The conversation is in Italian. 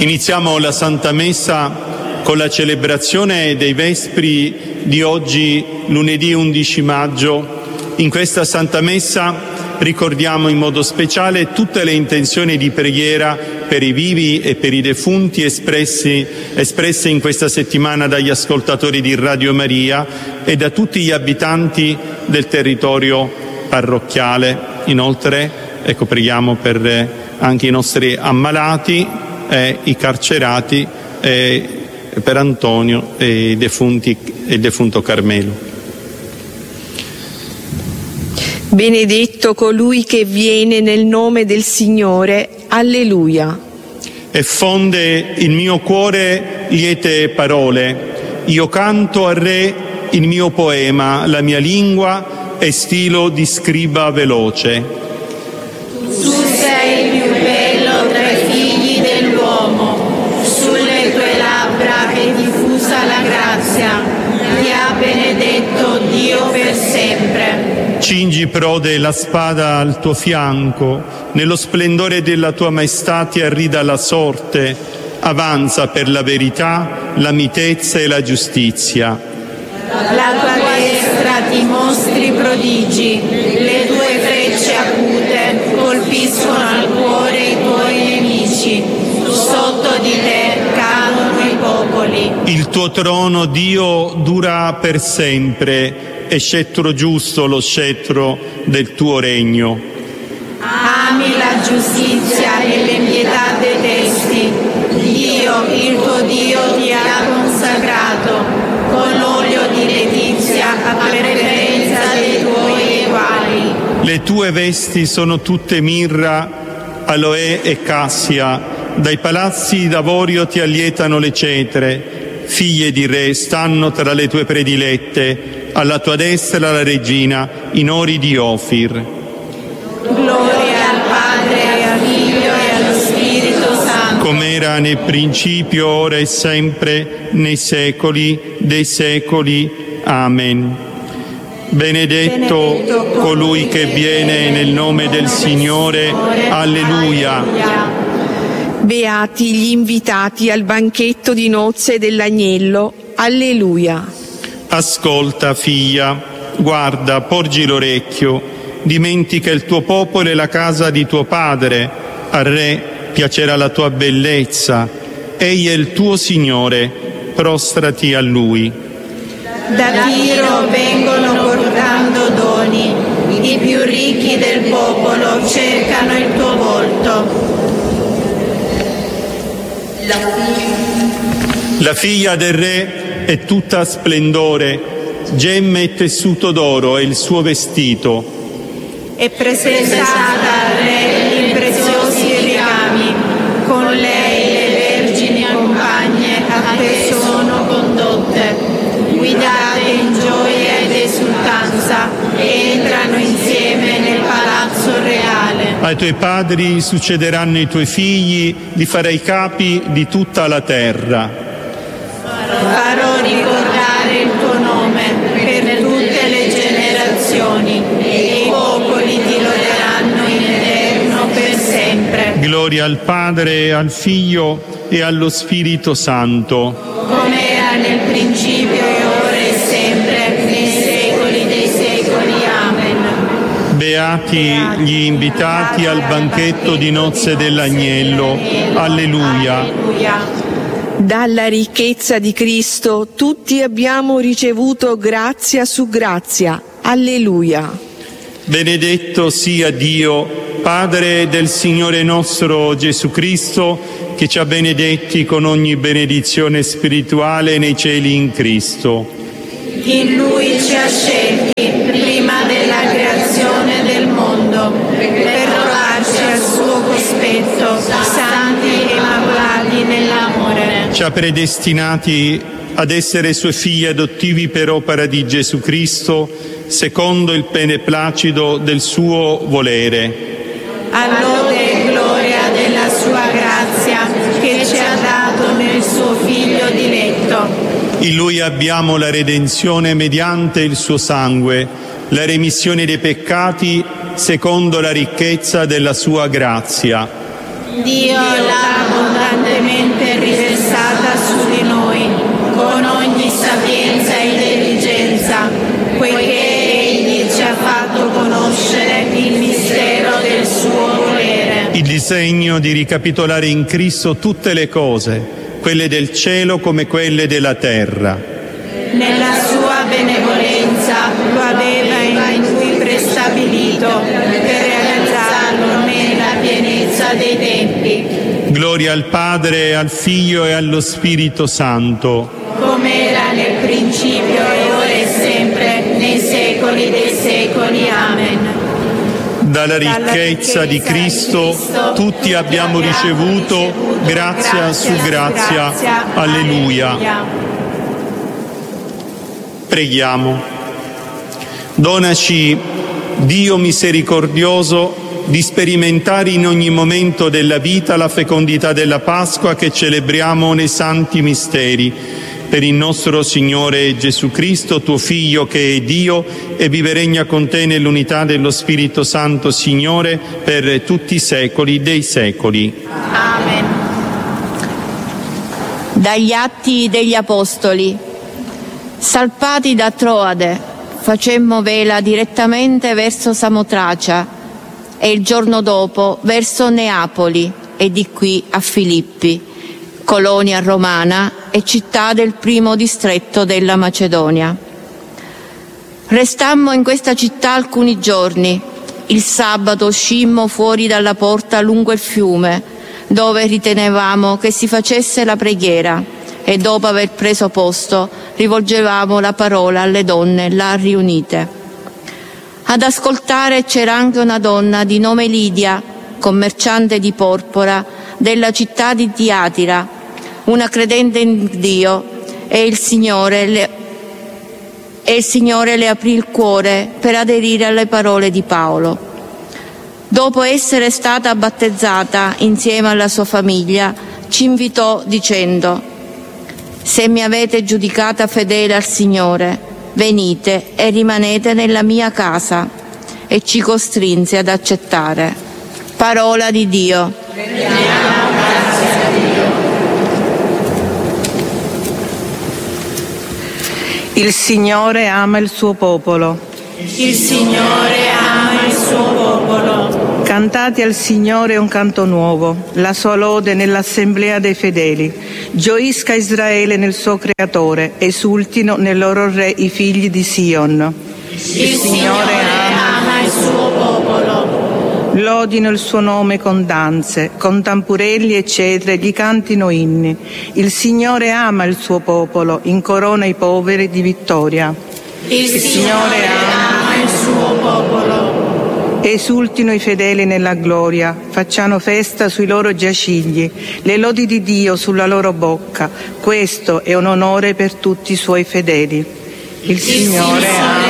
Iniziamo la Santa Messa con la celebrazione dei Vespri di oggi, lunedì 11 maggio. In questa Santa Messa ricordiamo in modo speciale tutte le intenzioni di preghiera per i vivi e per i defunti espresse in questa settimana dagli ascoltatori di Radio Maria e da tutti gli abitanti del territorio parrocchiale. Inoltre, preghiamo per anche i nostri ammalati e i carcerati, e per Antonio e i defunti e il defunto Carmelo. Benedetto colui che viene nel nome del Signore. Alleluia. E fonde il mio cuore liete parole. Io canto al Re il mio poema, la mia lingua è stilo di scriba veloce. Tu sei il più bello tra i figli dell'uomo, sulle tue labbra è diffusa la grazia, ti ha benedetto Dio per sempre. Cingi prode la spada al tuo fianco, nello splendore della tua maestà ti arrida la sorte, avanza per la verità, la mitezza e la giustizia. La tua destra ti mostri prodigi, le tue frecce acute colpiscono al cuore i tuoi nemici, sotto di te cadono i popoli. Il tuo trono, Dio, dura per sempre, è scettro giusto lo scettro del tuo regno. Ami la giustizia e l'impietà detesti. Dio, il tuo Dio, ti ha consacrato con l'olio di letizia a preferenza dei tuoi eguali. Le tue vesti sono tutte mirra, aloe e cassia, dai palazzi d'avorio ti allietano le cetre, figlie di re stanno tra le tue predilette, alla tua destra la regina, in ori di Ofir. Gloria al Padre, al Figlio e allo Spirito Santo. Come era nel principio, ora e sempre, nei secoli dei secoli. Amen. Benedetto colui che viene nel nome del Signore. Alleluia. Beati gli invitati al banchetto di nozze dell'Agnello. Alleluia. Ascolta, figlia, guarda, porgi l'orecchio, dimentica il tuo popolo e la casa di tuo padre. Al Re piacerà la tua bellezza, egli è il tuo Signore, prostrati a Lui. Da Tiro vengono portando doni, i più ricchi del popolo cercano il tuo volto. La figlia del Re è tutta splendore, gemme e tessuto d'oro è il suo vestito. È presentata al Re in preziosi ricami, con lei le vergini compagne a te sono condotte, guidate in gioia ed esultanza, entrano insieme nel palazzo reale. Ai tuoi padri succederanno i tuoi figli, li farai capi di tutta la terra. Farò ricordare il tuo nome per tutte le generazioni e i popoli ti loderanno in eterno per sempre. Gloria al Padre, al Figlio e allo Spirito Santo. Come era nel principio e ora e sempre, nei secoli dei secoli. Amen. Beati gli invitati al banchetto di nozze dell'Agnello. Alleluia. Dalla ricchezza di Cristo tutti abbiamo ricevuto grazia su grazia. Alleluia. Benedetto sia Dio, Padre del Signore nostro Gesù Cristo, che ci ha benedetti con ogni benedizione spirituale nei cieli in Cristo. In Lui ci ha scelti prima della creazione del mondo per trovarci al suo cospetto, santi e immacolati nell'amore. Ci ha predestinati ad essere suoi figli adottivi per opera di Gesù Cristo, secondo il beneplacito del suo volere. A lode e gloria della sua grazia che ci ha dato nel suo Figlio diletto. In Lui abbiamo la redenzione mediante il suo sangue, la remissione dei peccati secondo la ricchezza della sua grazia. Dio l'ha abbondantemente abbondantemente riversata su di noi, con ogni sapienza e intelligenza, poiché Egli ci ha fatto conoscere il mistero del suo volere. Il disegno di ricapitolare in Cristo tutte le cose, quelle del cielo come quelle della terra. Nella sua benevolenza lo aveva in lui prestabilito per realizzarlo nella pienezza dei tempi. Gloria al Padre, al Figlio e allo Spirito Santo. Come era nel principio e ora e sempre, nei secoli dei secoli. Amen. Dalla ricchezza di Cristo tutti abbiamo ricevuto grazia su grazia. Alleluia. Preghiamo. Donaci, Dio misericordioso, di sperimentare in ogni momento della vita la fecondità della Pasqua che celebriamo nei santi misteri. Per il nostro Signore Gesù Cristo, tuo Figlio, che è Dio e vive e regna con te nell'unità dello Spirito Santo, Signore, per tutti i secoli dei secoli. Amen. Dagli Atti degli Apostoli. Salpati da Troade, facemmo vela direttamente verso Samotracia e il giorno dopo verso Neapoli e di qui a Filippi, colonia romana e città del primo distretto della Macedonia. Restammo in questa città alcuni giorni. Il sabato uscimmo fuori dalla porta lungo il fiume, dove ritenevamo che si facesse la preghiera, e dopo aver preso posto rivolgevamo la parola alle donne là riunite. Ad ascoltare c'era anche una donna di nome Lidia, commerciante di porpora della città di Tiatira, una credente in Dio, e il Signore le aprì il cuore per aderire alle parole di Paolo. Dopo essere stata battezzata insieme alla sua famiglia, ci invitò dicendo: «Se mi avete giudicata fedele al Signore, venite e rimanete nella mia casa», e ci costrinse ad accettare. Parola di Dio. Il Signore ama il suo popolo. Il Signore ama il suo popolo. Cantate al Signore un canto nuovo, la sua lode nell'assemblea dei fedeli. Gioisca Israele nel suo Creatore, esultino nel loro Re i figli di Sion. Il Signore ama il suo popolo. Lodino il suo nome con danze, con tamburelli e cetre gli cantino inni. Il Signore ama il suo popolo, incorona i poveri di vittoria. Il Signore ama il suo popolo. Esultino i fedeli nella gloria, facciano festa sui loro giacigli, le lodi di Dio sulla loro bocca. Questo è un onore per tutti i suoi fedeli. Il Signore ama